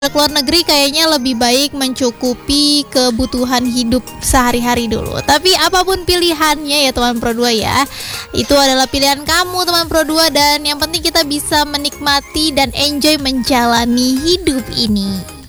Ke luar negeri kayaknya lebih baik mencukupi kebutuhan hidup sehari-hari dulu. Tapi apapun pilihannya ya teman Pro 2 ya, itu adalah pilihan kamu teman Pro 2, dan yang penting kita bisa menikmati dan enjoy menjalani hidup ini.